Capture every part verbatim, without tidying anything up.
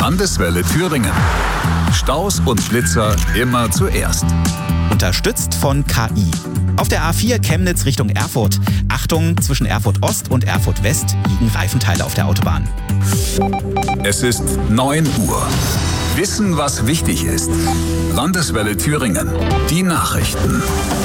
Landeswelle Thüringen. Staus und Schlitzer immer zuerst. Unterstützt von K I. Auf der A vier Chemnitz Richtung Erfurt. Achtung, zwischen Erfurt Ost und Erfurt West liegen Reifenteile auf der Autobahn. Es ist neun Uhr. Wissen, was wichtig ist. Landeswelle Thüringen. Die Nachrichten.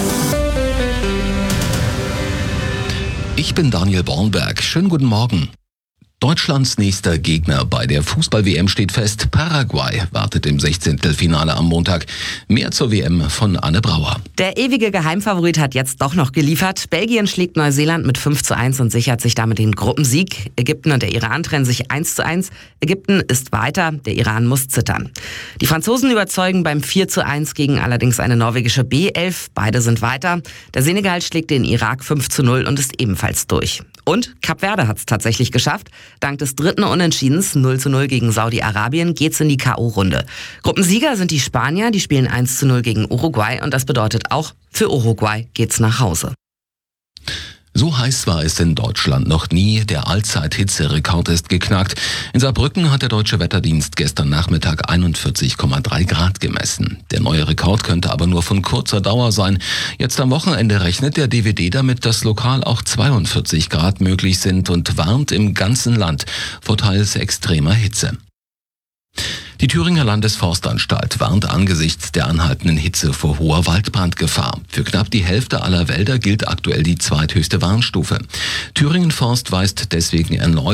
Ich bin Daniel Bornberg. Schönen guten Morgen. Deutschlands nächster Gegner bei der Fußball-W M steht fest. Paraguay wartet im Sechzehntelfinale am Montag. Mehr zur W M von Anne Brauer. Der ewige Geheimfavorit hat jetzt doch noch geliefert. Belgien schlägt Neuseeland mit fünf zu eins und sichert sich damit den Gruppensieg. Ägypten und der Iran trennen sich eins zu eins. Ägypten ist weiter, der Iran muss zittern. Die Franzosen überzeugen beim vier zu eins gegen allerdings eine norwegische B elf. Beide sind weiter. Der Senegal schlägt den Irak fünf zu null und ist ebenfalls durch. Und Kap Verde hat es tatsächlich geschafft. Dank des dritten Unentschiedens null zu null gegen Saudi-Arabien geht's in die K O-Runde. Gruppensieger sind die Spanier, die spielen eins zu null gegen Uruguay und das bedeutet auch, für Uruguay geht's nach Hause. So heiß war es in Deutschland noch nie. Der Allzeit-Hitzerekord ist geknackt. In Saarbrücken hat der Deutsche Wetterdienst gestern Nachmittag einundvierzig Komma drei Grad gemessen. Der neue Rekord könnte aber nur von kurzer Dauer sein. Jetzt am Wochenende rechnet der D W D damit, dass lokal auch zweiundvierzig Grad möglich sind und warnt im ganzen Land vor teils extremer Hitze. Die Thüringer Landesforstanstalt warnt angesichts der anhaltenden Hitze vor hoher Waldbrandgefahr. Für knapp die Hälfte aller Wälder gilt aktuell die zweithöchste Warnstufe. Thüringen Forst weist deswegen erneut